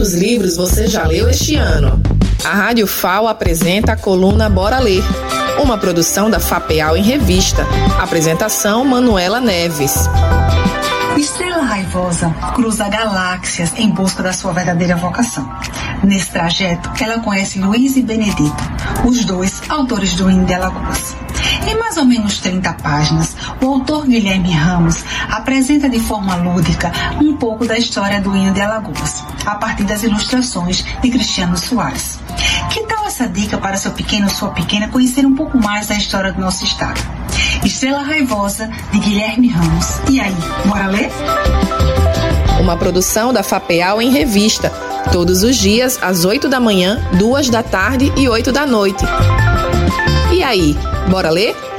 Quantos livros você já leu este ano? A Rádio FAO apresenta a coluna Bora Ler, uma produção da FAPEAL em Revista. Apresentação Manuela Neves. Estrela Raivosa cruza galáxias em busca da sua verdadeira vocação. Nesse trajeto, ela conhece Luiz e Benedito, os dois autores do Hino de Alagoas. Em mais ou menos 30 páginas, o autor Guilherme Ramos apresenta de forma lúdica um pouco da história do Hino de Alagoas, a partir das ilustrações de Cristiano Soares. Que tal essa dica para seu pequeno ou sua pequena conhecer um pouco mais da história do nosso estado? Estrela Raivosa, de Guilherme Ramos. E aí, bora ler? Uma produção da FAPEAL em Revista, todos os dias às 8 da manhã, 2 da tarde e 8 da noite. E aí, bora ler?